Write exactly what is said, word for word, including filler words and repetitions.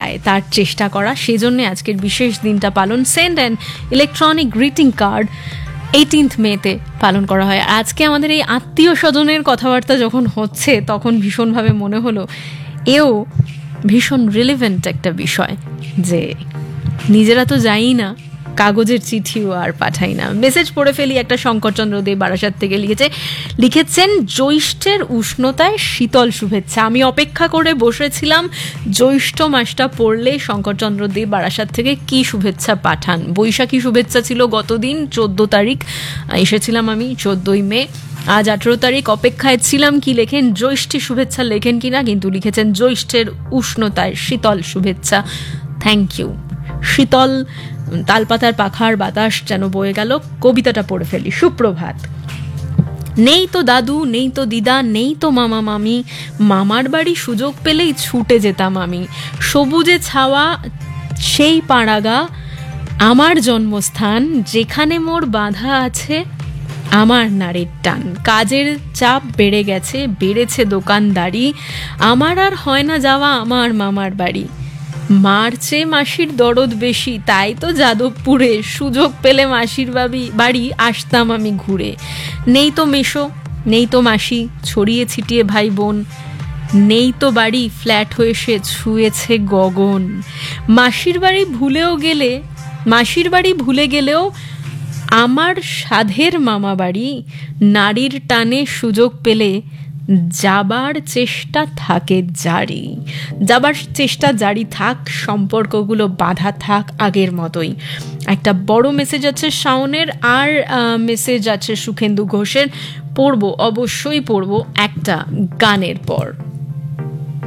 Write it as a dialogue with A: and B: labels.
A: যায় তার চেষ্টা করা, সেজন্য আজকের বিশেষ দিনটা পালন। Send and electronic greeting card eighteenth মেতে পালন করা হয়। আজকে আমাদের এই আত্মীয় স্বজনের কথাবার্তা যখন হচ্ছে তখন ভীষণভাবে মনে হলো এও ভীষণ রিলেভেন্ট একটা বিষয়, যে নিজেরা তো যাই না, কাগজের চিঠিও আর পাঠাই না। মেসেজ পড়ে ফেলি, একটা শঙ্করচন্দ্র দে বারাসাত থেকে লিখেছে, লিখেছেন জ্যৈষ্ঠের উষ্ণতায় শীতল শুভেচ্ছা। আমি অপেক্ষা করে বসেছিলাম জ্যৈষ্ঠ মাসটা পড়লে শঙ্করচন্দ্র দে বারাসাত থেকে কি শুভেচ্ছা পাঠান। বৈশাখী শুভেচ্ছা ছিল গতদিন চোদ্দ তারিখ, এসেছিলাম আমি চোদ্দই মে। আজ আঠেরো তারিখ, অপেক্ষায় ছিলাম কি লেখেন, জ্যৈষ্ঠী শুভেচ্ছা লেখেন কিনা, কিন্তু লিখেছেন জ্যৈষ্ঠের উষ্ণতায় শীতল শুভেচ্ছা। Thank you. শীতল তালপাতার পাখার বাতাস যেন বয়ে গেল। কবিতাটা পড়ে ফেলি। সুপ্রভাত। নেই তো দাদু, নেই তো দিদা, নেই তো মামা মামি, মামার বাড়ি সুযোগ পেলেই ছুটে যেতাম আমি। সবুজে ছাওয়া সেই পাড়াগা আমার জন্মস্থান, যেখানে মোর বাঁধা আছে আমার নারীর টান। কাজের চাপ বেড়ে গেছে, বেড়েছে দোকানদারি, আমার আর হয় না যাওয়া আমার মামার বাড়ি। মার্চে মাসির দরদ বেশি, তাই তো যাদবপুরে সুযোগ পেলে মাসির বাড়ি বাড়ি আসতাম আমি ঘুরে। নেই তো মেশো, নেই তো মাসি, ছড়িয়ে ছিটিয়ে ভাই বোন, নেই তো বাড়ি ফ্ল্যাট হয়ে সে ছুঁয়েছে গগন। মাসির বাড়ি ভুলেও গেলে, মাসির বাড়ি ভুলে গেলেও আমার সাধের মামা বাড়ি, নারীর টানে সুযোগ পেলে যাবার চেষ্টা থাকে জারি। যাবার চেষ্টা জারি থাক, সম্পর্কগুলো বাঁধা থাক আগের মতোই। একটা বড় মেসেজ আছে শাওনের, আর মেসেজ আছে সুখেন্দু ঘোষের। পড়বো, অবশ্যই পড়বো একটা গানের পর।